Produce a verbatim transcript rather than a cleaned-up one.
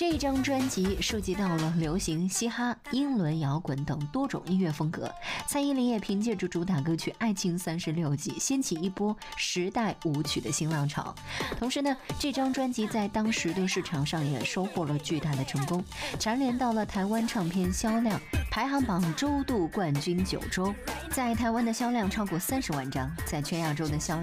这张专辑涉及到了流行、嘻哈、英伦摇滚等多种音乐风格。蔡依林也凭借着主打歌曲《爱情三十六计》掀起一波时代舞曲的新浪潮。同时呢，这张专辑在当时的市场上也收获了巨大的成功，蝉联到了台湾唱片销量排行榜周度冠军九周，在台湾的销量超过三十万张，在全亚洲的销量